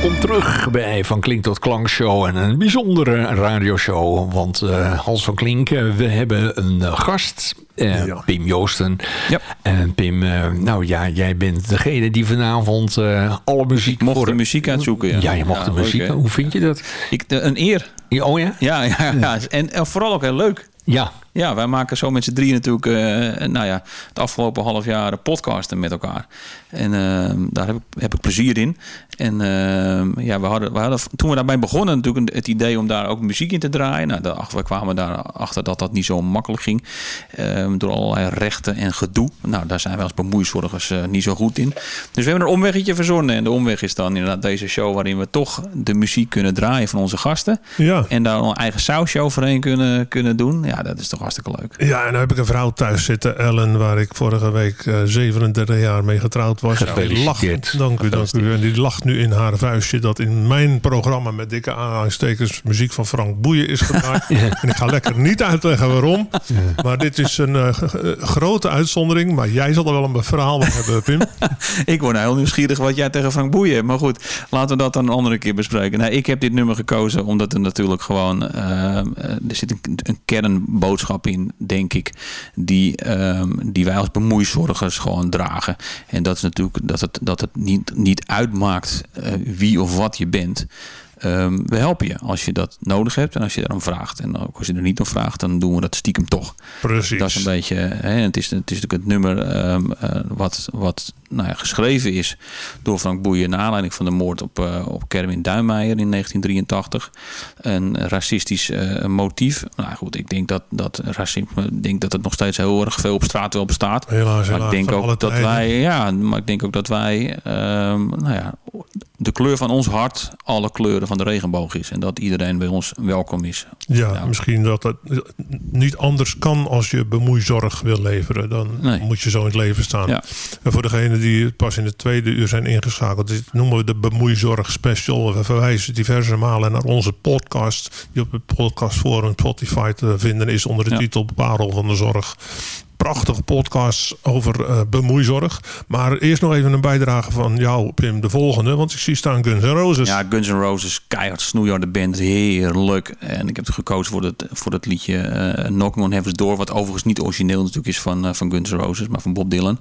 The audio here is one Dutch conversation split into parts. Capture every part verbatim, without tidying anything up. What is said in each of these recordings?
Welkom terug bij Van Klink tot Klank Show en een bijzondere radioshow. Want uh, Hans van Klink, uh, we hebben een uh, gast, uh, ja. Pim Joosten. Ja. En Pim, uh, nou ja, jij bent degene die vanavond uh, alle muziek... Ik mocht voor... de muziek uitzoeken. Ja, ja je mocht ja, de muziek. Leuk, hoe vind je dat? Ik, de, een eer. Oh ja? Ja, ja, ja. En, en vooral ook heel leuk. Ja. Ja, wij maken zo met z'n drieën natuurlijk uh, nou ja, het afgelopen half jaar podcasten met elkaar. En uh, daar heb ik, heb ik plezier in. En uh, ja, we hadden, we hadden, toen we daarbij begonnen natuurlijk het idee om daar ook muziek in te draaien. Nou, de, we kwamen daarachter dat dat niet zo makkelijk ging. Uh, door allerlei rechten en gedoe. Nou, daar zijn wij als bemoeizorgers uh, niet zo goed in. Dus we hebben een omweggetje verzonnen. En de omweg is dan inderdaad deze show waarin we toch de muziek kunnen draaien van onze gasten. Ja. En daar een eigen sausje overheen kunnen, kunnen doen. Ja, dat is toch hartstikke leuk. Ja, en dan heb ik een vrouw thuis zitten, Ellen, waar ik vorige week uh, zevenendertig jaar mee getrouwd was. Die lacht, dank u, dank u. En die lacht nu in haar vuistje dat in mijn programma met dikke aanhalingstekens muziek van Frank Boeien is gedraaid. Ja. En ik ga lekker niet uitleggen waarom. Ja. Maar dit is een uh, grote uitzondering. Maar jij zal er wel een verhaal van hebben, Pim. Ik word nou heel nieuwsgierig wat jij tegen Frank Boeien hebt. Maar goed, laten we dat dan een andere keer bespreken. Nou, ik heb dit nummer gekozen omdat er natuurlijk gewoon... Uh, er zit een, een kernboodschap in, denk ik, die, um, die wij als bemoeizorgers gewoon dragen. En dat is natuurlijk dat het, dat het niet, niet uitmaakt uh, wie of wat je bent. Um, we helpen je als je dat nodig hebt en als je daarom vraagt. En ook als je er niet om vraagt, dan doen we dat stiekem toch. Precies. Dat is een beetje, hè, het, is, het is natuurlijk het nummer um, uh, wat, wat nou ja, geschreven is door Frank Boeien naar aanleiding van de moord op, uh, op Kerwin Duijmeijer in negentien drieëntachtig. Een racistisch uh, motief. Nou goed, ik denk dat, dat racisme, ik denk dat het nog steeds heel erg veel op straat wel bestaat. Helaas, helaas. Maar ik denk ook dat tijden. wij, ja, maar ik denk ook dat wij, um, nou ja, de kleur van ons hart alle kleuren van de regenboog is. En dat iedereen bij ons welkom is. Ja, ja. Misschien dat het niet anders kan als je bemoeizorg wil leveren. Dan nee. moet je zo in het leven staan. Ja. En voor degenen die pas in het tweede uur zijn ingeschakeld, dit noemen we de bemoeizorg special. We verwijzen diverse malen naar onze podcast, die op het podcastforum Spotify te vinden is onder de ja. titel Parel van de Zorg. Prachtige podcasts over uh, bemoeizorg. Maar eerst nog even een bijdrage van jou, Pim, de volgende. Want ik zie staan Guns N' Roses. Ja, Guns N' Roses, keihard snoeiharde band. Heerlijk. En ik heb gekozen voor het, voor het liedje uh, Knocking on Heaven's Door. Wat overigens niet origineel natuurlijk is van, uh, van Guns N' Roses, maar van Bob Dylan.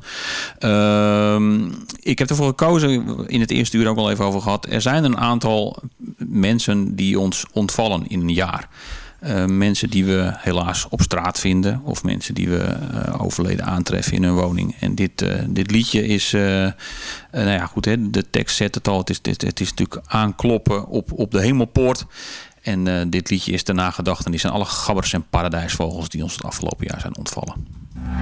Uh, ik heb ervoor gekozen, in het eerste uur ook al even over gehad. Er zijn een aantal mensen die ons ontvallen in een jaar. Uh, mensen die we helaas op straat vinden. Of mensen die we uh, overleden aantreffen in hun woning. En dit, uh, dit liedje is... Uh, uh, nou ja, goed, hè, de tekst zet het al. Het is, het, het is natuurlijk aankloppen op, op de hemelpoort. En uh, dit liedje is de nagedachtenis aan alle gabbers en paradijsvogels die ons het afgelopen jaar zijn ontvallen.